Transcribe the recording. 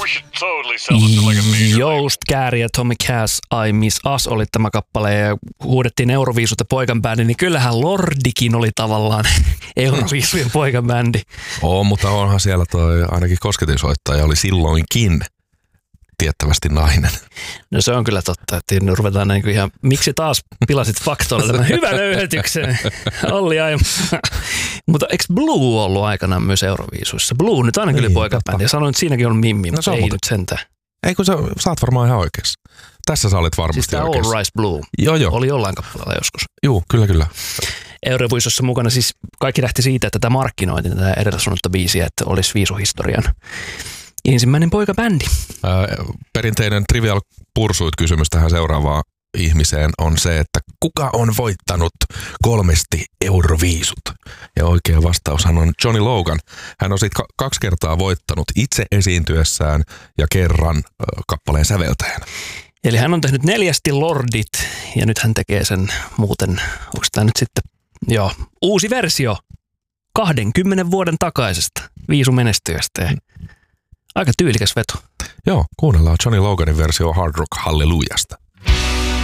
totally sell it to like a major. Joost Kääri ja Tommy Cass, I Miss Us oli tämä kappale ja huudettiin Euroviisut ja poikanbändi, niin kyllähän Lordikin oli tavallaan Euroviisujen poikanbändi. Mutta onhan siellä toi ainakin kosketinsoittaja oli silloinkin tiettävästi nainen. No se on kyllä totta, että ruvetaan niin kuin ihan, miksi taas pilasit faktoilla tämän hyvän öyhetyksen, Olli Aimo. Mutta eikö Blue ollut aikanaan myös Euroviisuissa? Blue nyt aina kyllä poikabändi ja sanoin, että siinäkin on Mimmi, mutta ei nyt sentään. Ei kun sä oot varmaan ihan oikeassa. Tässä sä olit varmasti siis tämä oikeassa. All Rise Blue oli jollain kappaleella joskus. Joo, kyllä. Euroviisussa mukana siis kaikki lähti siitä, että tämä markkinoitiin tätä edellä sanottua biisiä, että olisi viisuhistorian ensimmäinen poikabändi. Perinteinen Trivial Pursuit-kysymys tähän seuraavaan ihmiseen on se, että kuka on voittanut 3 Euroviisut? Ja oikea vastaushan on Johnny Logan. Hän on sitten 2 kertaa voittanut itse esiintyessään ja kerran kappaleen säveltäjänä. Eli hän on tehnyt 4 Lordit ja nyt hän tekee sen muuten, onko tämä nyt sitten, uusi versio 20 vuoden takaisesta viisumenestyjästä. Aika tyylikäs veto. Joo, kuunnellaan Johnny Loganin versio Hard Rock Hallelujasta.